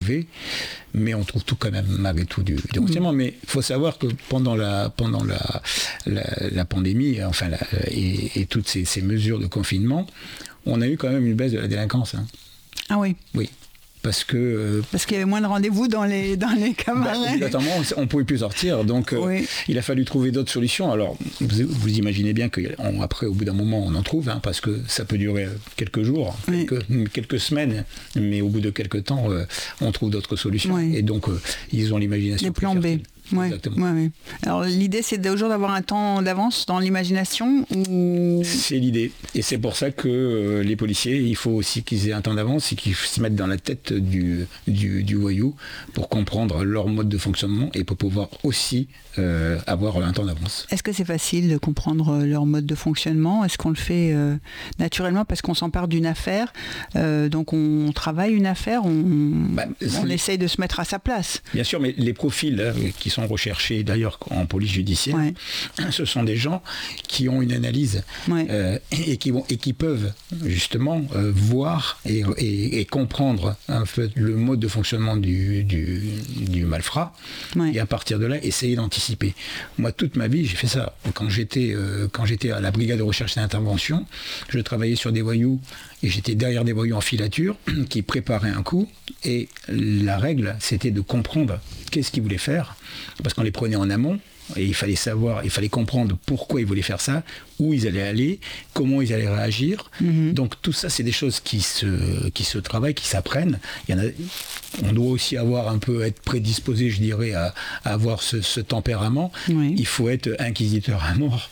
mais on trouve tout quand même malgré tout du renseignement. Mais il faut savoir que pendant la pandémie, et toutes ces mesures de confinement, on a eu quand même une baisse de la délinquance. Hein. Ah oui. Oui. Parce qu'il y avait moins de rendez-vous dans les cabarets. Notamment, on ne pouvait plus sortir, donc oui. Il a fallu trouver d'autres solutions. Alors, vous imaginez bien qu'après, au bout d'un moment, on en trouve, hein, parce que ça peut durer quelques jours, oui. quelques semaines, mais au bout de quelques temps, on trouve d'autres solutions. Oui. Et donc, ils ont l'imagination. Les plans B. Ouais, ouais. Alors l'idée c'est toujours d'avoir un temps d'avance dans l'imagination ou... C'est l'idée. Et c'est pour ça que les policiers, il faut aussi qu'ils aient un temps d'avance et qu'ils se mettent dans la tête du voyou pour comprendre leur mode de fonctionnement et pour pouvoir aussi avoir un temps d'avance. Est-ce que c'est facile de comprendre leur mode de fonctionnement ? Est-ce qu'on le fait naturellement parce qu'on s'empare d'une affaire, donc on travaille une affaire, on essaye de se mettre à sa place. Bien sûr, mais les profils qui sont recherchés d'ailleurs en police judiciaire, ouais. Ce sont des gens qui ont une analyse ouais. Et qui peuvent justement voir et comprendre un peu le mode de fonctionnement du malfrat ouais. Et à partir de là essayer d'anticiper. Moi toute ma vie j'ai fait ça. Quand j'étais à la brigade de recherche et d'intervention, je travaillais sur des voyous et j'étais derrière des voyous en filature qui préparaient un coup et la règle c'était de comprendre qu'est-ce qu'ils voulaient faire parce qu'on les prenait en amont et il fallait comprendre pourquoi ils voulaient faire ça, où ils allaient aller, comment ils allaient réagir. Mm-hmm. Donc tout ça, c'est des choses qui se travaillent, qui s'apprennent. On doit aussi être prédisposé, je dirais, à avoir ce tempérament. Oui. Il faut être inquisiteur à mort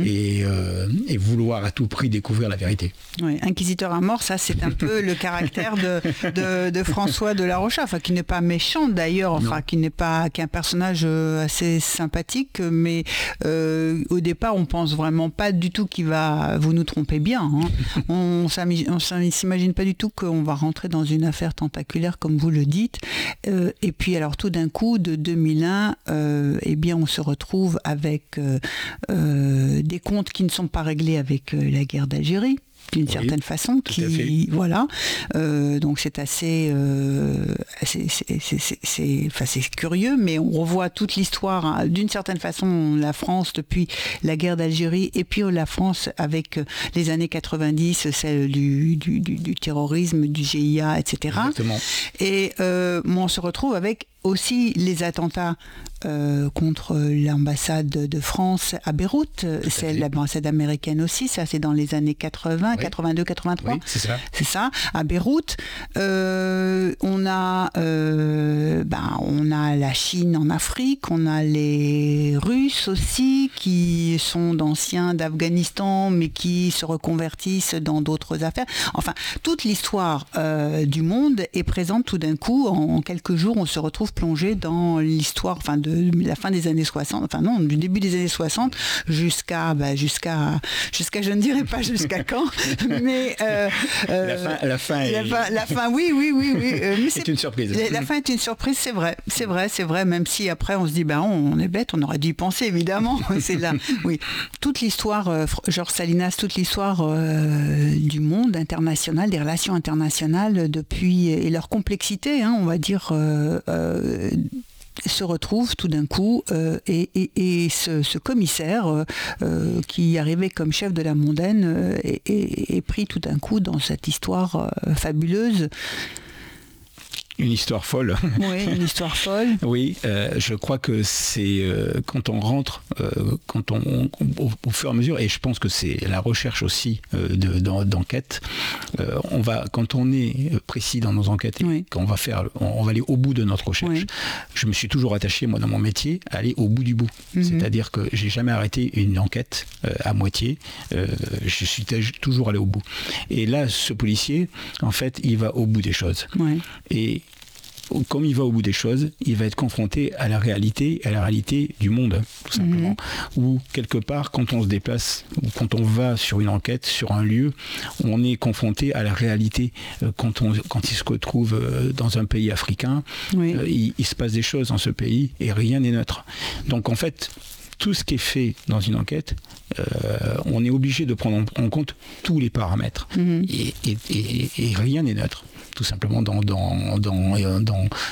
et vouloir à tout prix découvrir la vérité. Oui, inquisiteur à mort, ça c'est un peu le caractère de François de La Rochère, qui n'est pas méchant d'ailleurs, qui n'est pas qu'un personnage assez sympathique. Mais au départ, on pense vraiment pas du tout qu'il va... Vous nous trompez bien. Hein. On s'imagine pas du tout qu'on va rentrer dans une affaire tentaculaire, comme vous le dites. Et puis, alors, tout d'un coup, de 2001, on se retrouve avec des comptes qui ne sont pas réglés avec la guerre d'Algérie. D'une certaine façon, donc c'est assez, c'est curieux, mais on revoit toute l'histoire, hein, d'une certaine façon, la France depuis la guerre d'Algérie, et puis la France avec les années 90, celle du terrorisme, du GIA, etc. Exactement. Et on se retrouve avec aussi les attentats contre l'ambassade de France à Beyrouth, c'est l'ambassade américaine aussi, ça c'est dans les années 80, 82, 83. Oui, c'est ça. C'est ça, à Beyrouth. On a la Chine en Afrique, on a les Russes aussi qui sont d'anciens d'Afghanistan mais qui se reconvertissent dans d'autres affaires. Enfin, toute l'histoire du monde est présente tout d'un coup. En quelques jours, on se retrouve plongé dans l'histoire, de la fin des années 60, du début des années 60 jusqu'à je ne dirais pas jusqu'à quand, mais la fin, oui. Mais c'est une surprise. La fin est une surprise, c'est vrai, même si après on se dit, on est bête, on aurait dû y penser, évidemment. C'est là, oui. Toute l'histoire, Georges Salinas, toute l'histoire du monde international, des relations internationales depuis, et leur complexité, hein, on va dire, se retrouve tout d'un coup et ce commissaire qui arrivait comme chef de la mondaine est pris tout d'un coup dans cette histoire fabuleuse. Une histoire folle. Oui, une histoire folle. Oui, je crois que c'est quand on rentre, au fur et à mesure, et je pense que c'est la recherche aussi d'enquête, quand on est précis dans nos enquêtes, et qu'on va on va aller au bout de notre recherche. Oui. Je me suis toujours attaché, moi, dans mon métier, à aller au bout du bout. Mm-hmm. C'est-à-dire que j'ai jamais arrêté une enquête à moitié. Je suis toujours allé au bout. Et là, ce policier, en fait, il va au bout des choses. Oui. Et comme il va au bout des choses, il va être confronté à la réalité du monde, tout simplement. Mmh. Ou quelque part, quand on se déplace, ou quand on va sur une enquête, sur un lieu, on est confronté à la réalité. Quand il se retrouve dans un pays africain, il se passe des choses dans ce pays et rien n'est neutre. Donc en fait, tout ce qui est fait dans une enquête, on est obligé de prendre en compte tous les paramètres. Mmh. Et rien n'est neutre. tout simplement dans